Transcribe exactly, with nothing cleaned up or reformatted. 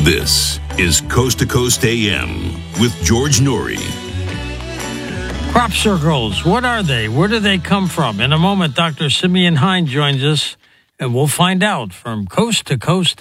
This is Coast to Coast A M with George Noory. Crop circles, what are they? Where do they come from? In a moment, Doctor Simeon Hein joins us, and we'll find out from Coast to Coast